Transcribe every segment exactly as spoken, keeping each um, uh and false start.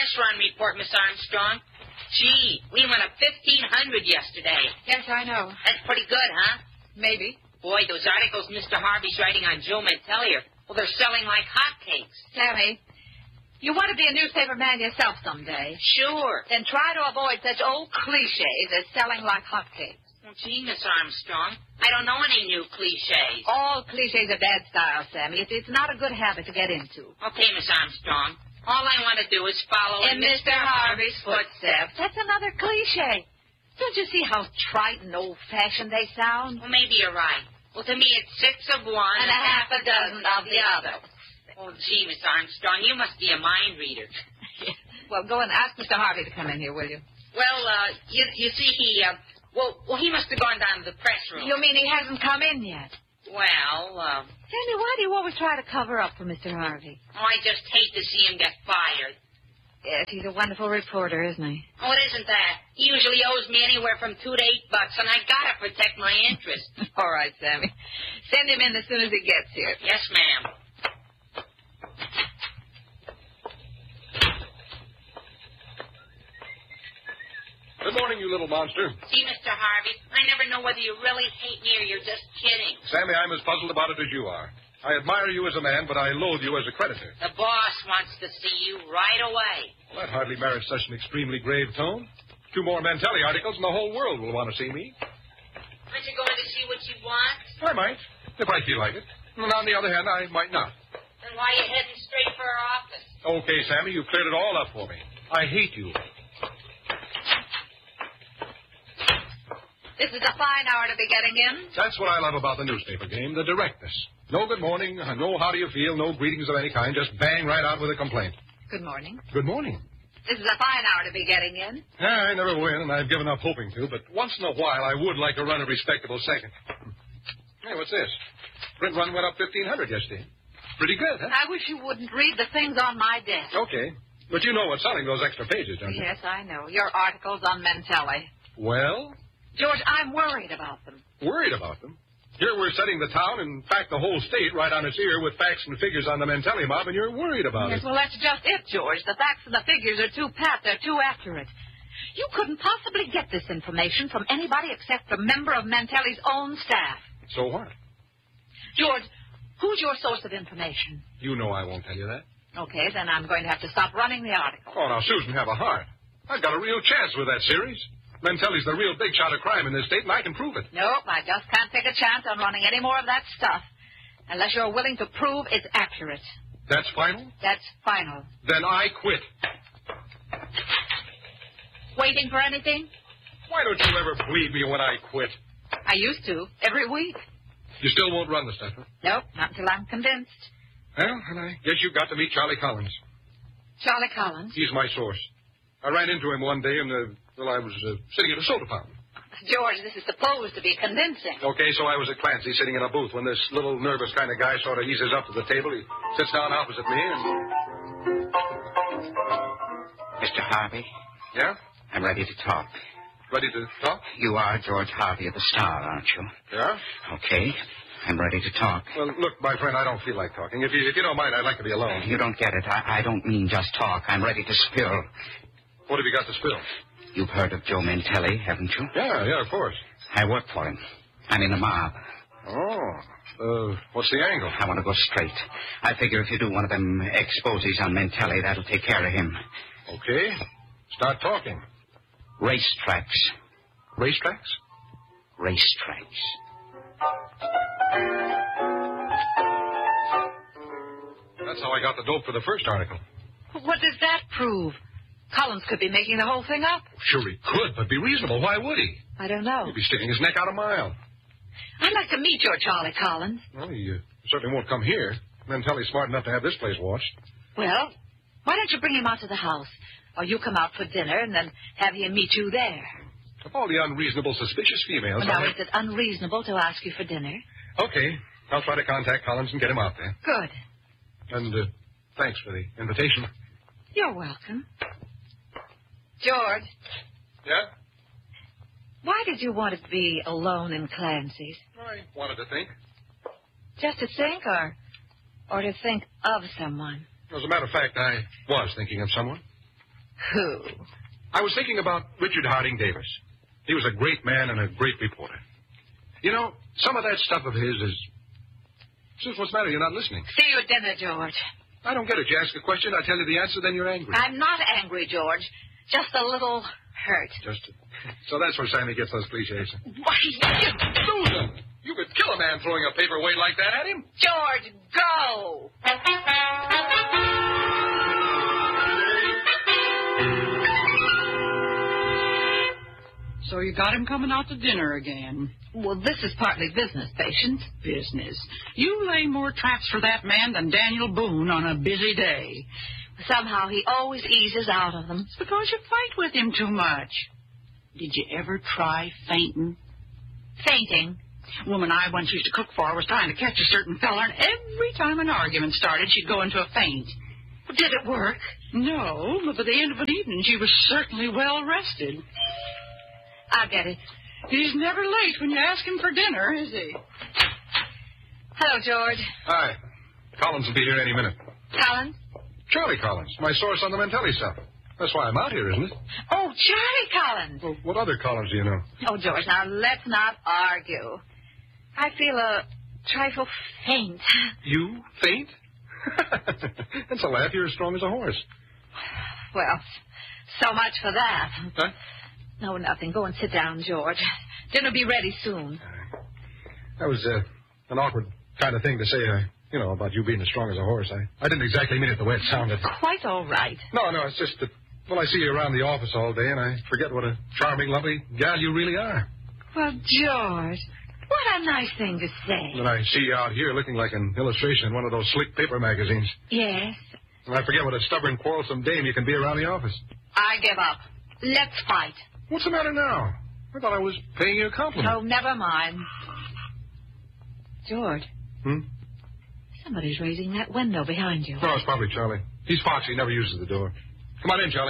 press run report, Miss Armstrong. Gee, we went up fifteen hundred yesterday. Yes, I know. That's pretty good, huh? Maybe. Boy, those articles Mister Harvey's writing on Joe Mantelli, well, they're selling like hotcakes. Sammy, you want to be a newspaper man yourself someday. Sure. Then try to avoid such old cliches as selling like hotcakes. Well, gee, Miss Armstrong, I don't know any new cliches. All cliches are bad style, Sammy. It's, it's not a good habit to get into. Okay, Miss Armstrong. All I want to do is follow in Mister Harvey's footsteps. That's another cliche. Don't you see how trite and old-fashioned they sound? Well, maybe you're right. Well, to me, it's six of one and a half a dozen of the other. Oh, gee, Miss Armstrong, you must be a mind reader. Well, go and ask Mister Harvey to come in here, will you? Well, uh, you, you see, he, uh, well, well, he must have gone down to the press room. You mean he hasn't come in yet? Well, uh... Sammy, why do you always try to cover up for Mister Harvey? Oh, I just hate to see him get fired. Yes, he's a wonderful reporter, isn't he? Oh, it isn't that. He usually owes me anywhere from two to eight bucks, and I gotta protect my interest. All right, Sammy. Send him in as soon as he gets here. Yes, ma'am. Good morning, you little monster. See, Mister Harvey, I never know whether you really hate me or you're just kidding. Sammy, I'm as puzzled about it as you are. I admire you as a man, but I loathe you as a creditor. The boss wants to see you right away. Well, that hardly merits such an extremely grave tone. Two more Mantelli articles and the whole world will want to see me. Aren't you going to see what you want? I might, if I feel like it. And on the other hand, I might not. Then why are you heading straight for our office? Okay, Sammy, you've cleared it all up for me. I hate you. This is a fine hour to be getting in. That's what I love about the newspaper game, the directness. No good morning, no how do you feel, no greetings of any kind. Just bang right out with a complaint. Good morning. Good morning. This is a fine hour to be getting in. I never win, and I've given up hoping to, but once in a while I would like to run a respectable second. Hey, what's this? Print run went up fifteen hundred yesterday. Pretty good, huh? I wish you wouldn't read the things on my desk. Okay. But you know what's selling those extra pages, don't you? Yes, I know. Your articles on Mantelli. Well? George, I'm worried about them. Worried about them? Here we're setting the town, in fact the whole state, right on its ear with facts and figures on the Mantelli mob, and you're worried about yes, it. Yes, well, that's just it, George. The facts and the figures are too pat. They're too accurate. You couldn't possibly get this information from anybody except a member of Mantelli's own staff. So what? George, who's your source of information? You know I won't tell you that. Okay, then I'm going to have to stop running the article. Oh, now, Susan, have a heart. I've got a real chance with that series. Mantelli's the real big shot of crime in this state, and I can prove it. Nope, I just can't take a chance on running any more of that stuff unless you're willing to prove it's accurate. That's final? That's final. Then I quit. Waiting for anything? Why don't you ever believe me when I quit? I used to, every week. You still won't run the stuff, huh? Nope, not until I'm convinced. Well, and I guess you've got to meet Charlie Collins. Charlie Collins? He's my source. I ran into him one day, and, uh, well, I was uh, sitting at a soda fountain. George, this is supposed to be convincing. Okay, so I was at Clancy sitting in a booth when this little nervous kind of guy sort of eases up to the table. He sits down opposite me and... Mister Harvey? Yeah? I'm ready to talk. Ready to talk? You are George Harvey of the Star, aren't you? Yeah? Okay. I'm ready to talk. Well, look, my friend, I don't feel like talking. If you, if you don't mind, I'd like to be alone. You don't get it. I, I don't mean just talk. I'm ready to spill. What have you got to spill? You've heard of Joe Mantelli, haven't you? Yeah, yeah, of course. I work for him. I'm in the mob. Oh. Uh, what's the angle? I want to go straight. I figure if you do one of them exposes on Mantelli, that'll take care of him. Okay. Start talking. Racetracks. Racetracks? Racetracks. That's how I got the dope for the first article. What does that prove? Collins could be making the whole thing up. Sure he could, but be reasonable. Why would he? I don't know. He'd be sticking his neck out a mile. I'd like to meet your Charlie Collins. Well, he uh, certainly won't come here. Mantelli's smart enough to have this place watched. Well, why don't you bring him out to the house? Or you come out for dinner and then have him meet you there. Of all the unreasonable, suspicious females... Well, now, I... is it unreasonable to ask you for dinner? Okay. I'll try to contact Collins and get him out there. Good. And uh, thanks for the invitation. You're welcome. George. Yeah? Why did you want to be alone in Clancy's? I wanted to think. Just to think, or or to think of someone? As a matter of fact, I was thinking of someone. Who? I was thinking about Richard Harding Davis. He was a great man and a great reporter. You know, some of that stuff of his is... Sis, what's the matter? You're not listening. See you at dinner, George. I don't get it. You ask a question, I tell you the answer, then you're angry. I'm not angry, George. Just a little hurt. Just... So that's where Sammy gets those cliches. Why, you... Susan! You could kill a man throwing a paperweight like that at him. George, go! So you got him coming out to dinner again. Well, this is partly business, Patience. Business. You lay more traps for that man than Daniel Boone on a busy day. Somehow he always eases out of them. It's because you fight with him too much. Did you ever try fainting? Fainting? Woman I once used to cook for was trying to catch a certain fella, and every time an argument started, she'd go into a faint. Did it work? No, but by the end of an evening, she was certainly well rested. I get it. He's never late when you ask him for dinner, is he? Hello, George. Hi. Collins will be here any minute. Collins? Charlie Collins, my source on the Mantelli stuff. That's why I'm out here, isn't it? Oh, Charlie Collins. Well, what other Collins do you know? Oh, George, now let's not argue. I feel a trifle faint. You faint? That's a laugh. You're as strong as a horse. Well, so much for that. Huh? No, nothing. Go and sit down, George. Dinner'll be ready soon. That was uh, an awkward kind of thing to say, uh, you know, about you being as strong as a horse. I, I didn't exactly mean it the way it sounded. Quite all right. No, no, it's just that, well, I see you around the office all day, and I forget what a charming, lovely gal you really are. Well, George, what a nice thing to say. And I see you out here looking like an illustration in one of those slick paper magazines. Yes. And I forget what a stubborn, quarrelsome dame you can be around the office. I give up. Let's fight. What's the matter now? I thought I was paying you a compliment. Oh, never mind. George. Hmm? Somebody's raising that window behind you. Oh, it's probably Charlie. He's foxy, never uses the door. Come on in, Charlie.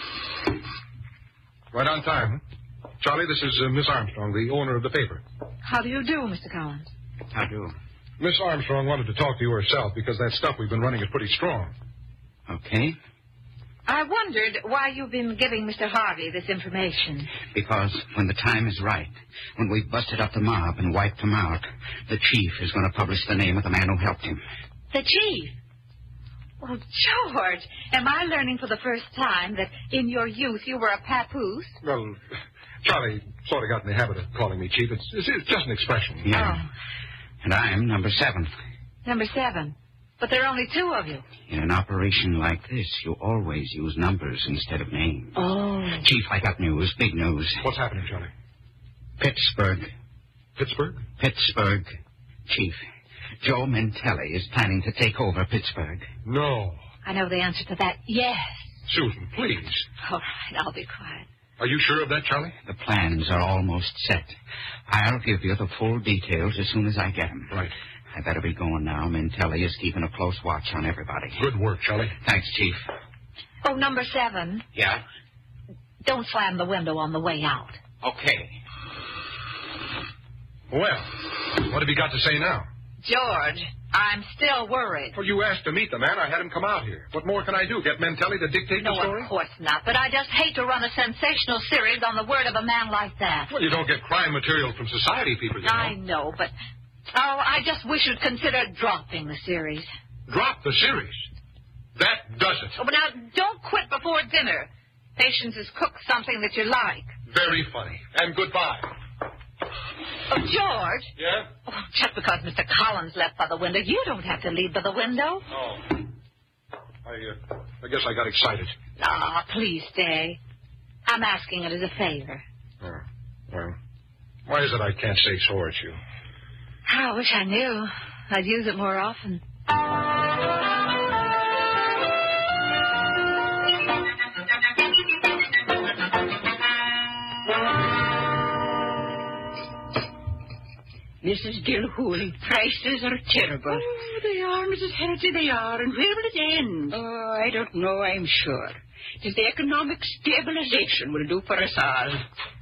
Right on time, huh? Charlie, this is uh, Miss Armstrong, the owner of the paper. How do you do, Mister Collins? How do? Miss Armstrong wanted to talk to you herself because that stuff we've been running is pretty strong. Okay. I wondered why you've been giving Mister Harvey this information. Because when the time is right, when we've busted up the mob and wiped them out, the chief is going to publish the name of the man who helped him. The chief? Well, George, am I learning for the first time that in your youth you were a papoose? Well, Charlie sort of got in the habit of calling me chief. It's, it's, it's just an expression. Yeah. Oh. And I'm number seven. Number seven. But there are only two of you. In an operation like this, you always use numbers instead of names. Oh. Chief, I got news, big news. What's happening, Charlie? Pittsburgh. Pittsburgh? Pittsburgh. Chief, Joe Mantelli is planning to take over Pittsburgh. No. I know the answer to that. Yes. Susan, please. All right, I'll be quiet. Are you sure of that, Charlie? The plans are almost set. I'll give you the full details as soon as I get them. Right. I better be going now. Mantelli is keeping a close watch on everybody. Good work, Charlie. Thanks, Chief. Oh, number seven. Yeah? Don't slam the window on the way out. Okay. Well, what have you got to say now? George, I'm still worried. Well, you asked to meet the man. I had him come out here. What more can I do? Get Mantelli to dictate No, the story? of course not. But I just hate to run a sensational series on the word of a man like that. Well, you don't get crime material from society people, you know. I know, but... Oh, I just wish you'd consider dropping the series. Drop the series. That does it. Oh, but now, don't quit before dinner. Patience has cooked something that you like. Very funny. And goodbye. Oh, George. Yeah? Oh, just because Mister Collins left by the window, you don't have to leave by the window. Oh. I, uh, I guess I got excited. Ah, please stay. I'm asking it as a favor. Oh, well, why is it I can't say so at you? I wish I knew. I'd use it more often. Missus Gilhooly, prices are terrible. Oh, they are, Missus Heritage, they are. And where will it end? Oh, I don't know, I'm sure. It's the economic stabilization will do for us all.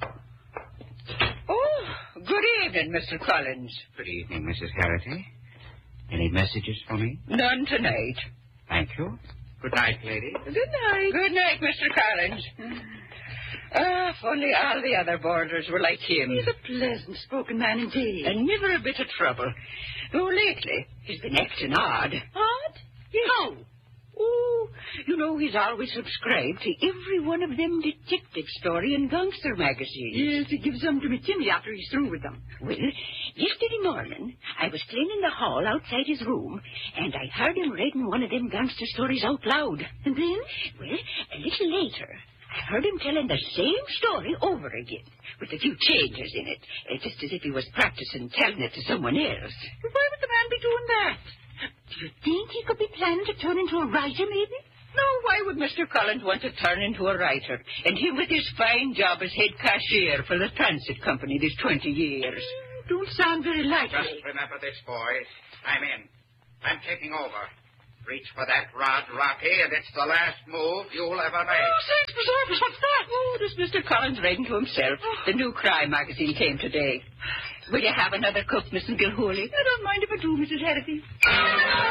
Oh, good evening, Mister Collins. Good evening, Missus Harity. Any messages for me? None tonight. Thank you. Good night, lady. Good night. Good night, Mister Collins. Ah, if only all the other boarders were like him. He's a pleasant-spoken man indeed. And never a bit of trouble. Though lately, he's been acting odd. Odd? Yes. How? Oh, you know, he's always subscribed to every one of them detective story and gangster magazines. Yes, he gives them to me Timmy after he's through with them. Well, yesterday morning, I was cleaning the hall outside his room, and I heard him reading one of them gangster stories out loud. And then? Well, a little later, I heard him telling the same story over again, with a few changes in it, uh, just as if he was practicing telling it to someone else. But why would the man be doing that? Do you think he could be planning to turn into a writer, maybe? No, why would Mister Collins want to turn into a writer? And him with his fine job as head cashier for the transit company these twenty years. Mm, don't sound very likely. Just remember this, boys. I'm in. I'm taking over. Reach for that rod, Rocky, and it's the last move you'll ever make. Oh, sakes preserve us, what's that? Oh, it was Mister Collins reading to himself. The new crime magazine came today. Will you have another cup, Missus Gilhooly? I don't mind if I do, Missus Hannity.